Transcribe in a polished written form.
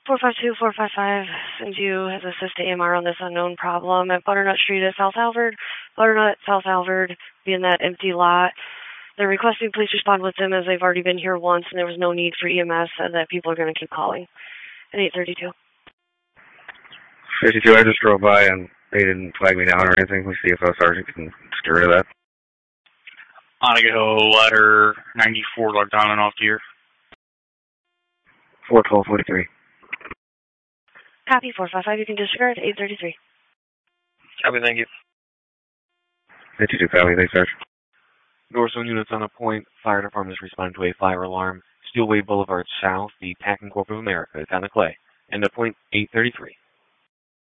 452-455, send you as assist AMR on this unknown problem at Butternut Street at South Halvard. Butternut, South Halvard, be in that empty lot. They're requesting police respond with them as they've already been here once and there was no need for EMS and that people are going to keep calling. At 832. 52, I just drove by and they didn't flag me down or anything. We see if a sergeant can get rid of that. Onago ladder 94 locked on and off gear. 412-43. Copy, 455, you can disregard, 833. Copy, thank you. 52, copy, thanks, Sergeant. North Zone units on a point. Fire department is responding to a fire alarm. Steelway Boulevard South, the Packing Corp of America is on a clay. End of point 833.